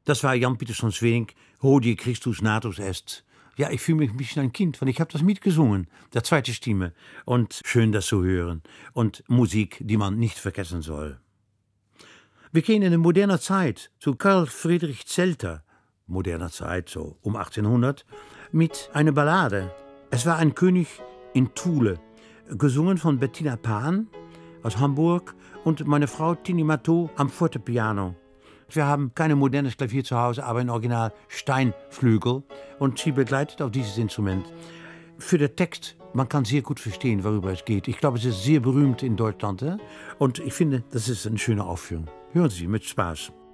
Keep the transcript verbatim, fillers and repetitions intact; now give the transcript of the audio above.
Das war Jan Pieterszoon Sweelinck, Hodie Christus natus est. Ja, ich fühle mich ein bisschen ein Kind, weil ich habe das mitgesungen, der zweite Stimme. Und schön, das zu hören. Und Musik, die man nicht vergessen soll. Wir gehen in eine moderne Zeit zu Karl Friedrich Zelter, moderner Zeit, so um achtzehnhundert, mit einer Ballade. Es war ein König in Thule, gesungen von Bettina Pan aus Hamburg und meine Frau Tini Matteau am Fortepiano. Wir haben kein modernes Klavier zu Hause, aber ein Original Steinflügel und sie begleitet auf dieses Instrument. Für den Text, man kann sehr gut verstehen, worüber es geht. Ich glaube, es ist sehr berühmt in Deutschland. Hè? Und ich finde, das ist eine schöne Aufführung. Hören Sie mit Spaß.